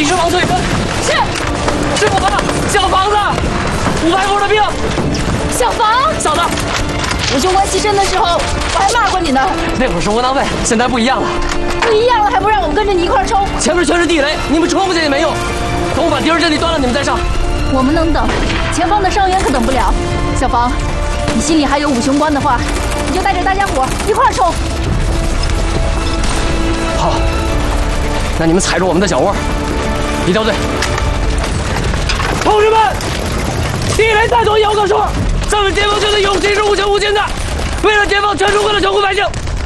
你是王队员？ 是。 是我吧？小房子，500步的兵。 小房， 小子， 武雄关牺牲的时候，我还骂过你呢。 那会儿是窝囊废，现在不一样了。 不一样了，还不让我们跟着你一块冲？ 前面全是地雷，你们冲不进也没用。等我把敌人阵地端了，你们再上。 我们能等，前方的伤员可等不了。小房，你心里还有武雄关的话，你就带着大家伙一块冲。 好，那你们踩着我们的脚窝，一条队。同志们，地雷再多也有个数。咱们解放军的勇气是无穷无尽的。为了解放全中国的穷苦百姓，